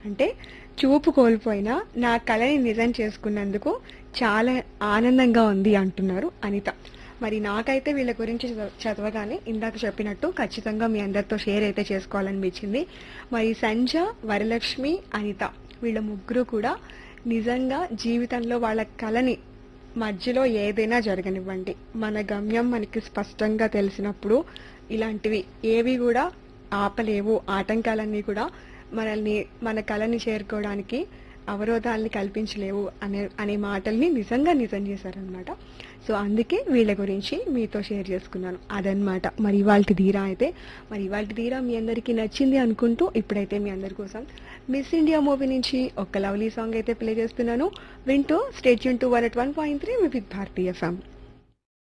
అంటే చూపు కోల్పోయినా నా కళని నిజం చేసుకున్నందుకు చాలా ఆనందంగా ఉంది అంటున్నారు అనిత. మరి నాకైతే వీళ్ళ గురించి చదవగానే ఇందాక చెప్పినట్టు ఖచ్చితంగా మీ అందరితో షేర్ అయితే చేసుకోవాలనిపించింది. మరి సంజ, వరలక్ష్మి, అనిత వీళ్ళ ముగ్గురు కూడా నిజంగా జీవితంలో వాళ్ళ కళని మధ్యలో ఏదైనా జరగనివ్వండి, మన గమ్యం మనకి స్పష్టంగా తెలిసినప్పుడు ఇలాంటివి ఏవి కూడా ఆపలేవు, ఆటంకాలన్నీ కూడా మనల్ని మన కళని చేరుకోవడానికి అవరోధాలని కల్పించలేవు అనే మాటల్ని నిజంగా నిజం చేశారనమాట. సో అందుకే వీళ్ళ గురించి మీతో షేర్ చేసుకున్నాను. అదనమాట మరి ఇవాల్టి ధీరా అయితే. మరి ఇవాల్టి ధీరా మీ అందరికీ నచ్చింది అనుకుంటూ ఇప్పుడైతే మీ అందరి కోసం మిస్ ఇండియా మూవీ నుంచి ఒక లవ్లీ సాంగ్ అయితే ప్లే చేస్తున్నాను. వింటూ state Yoon to 101.3 with Bharatiya FM.